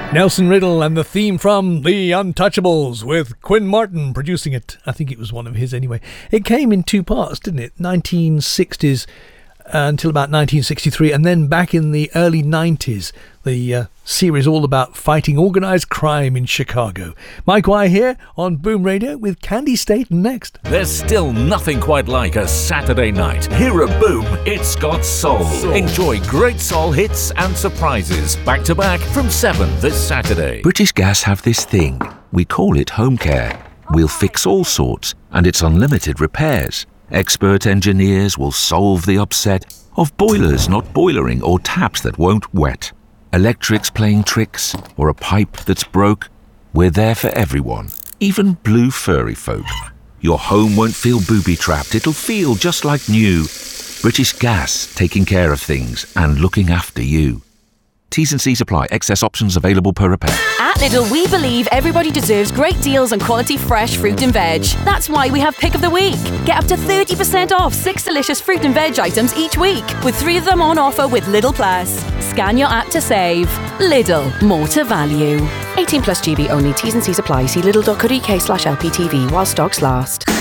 Nelson Riddle and the theme from The Untouchables with Quinn Martin producing it. I think it was one of his anyway. It came in two parts, didn't it? 1960s until about 1963, and then back in the early 90s, the series all about fighting organised crime in Chicago. Mike Wire here on Boom Radio with Candy Staten next. There's still nothing quite like a Saturday night. Here at Boom, it's got soul. Enjoy great soul hits and surprises back to back from 7 this Saturday. British Gas have this thing. We call it home care. We'll fix all sorts, and it's unlimited repairs. Expert engineers will solve the upset of boilers not boilering or taps that won't wet. Electrics playing tricks or a pipe that's broke. We're there for everyone, even blue furry folk. Your home won't feel booby-trapped, it'll feel just like new. British Gas, taking care of things and looking after you. T's and C's apply. Excess options available per repair. At Lidl, we believe everybody deserves great deals on quality fresh fruit and veg. That's why we have Pick of the Week. Get up to 30% off 6 delicious fruit and veg items each week, with 3 of them on offer with Lidl Plus. Scan your app to save. Lidl, more to value. 18 plus GB only. T's and C's apply. See lidl.co.uk/LPTV while stocks last.